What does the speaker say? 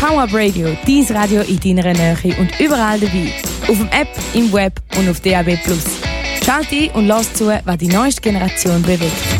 Come Up Radio, dein Radio in deiner Nähe und überall dabei. Auf dem App, im Web und auf DAB+. Schalt ein und lass zu, was die neueste Generation bewegt.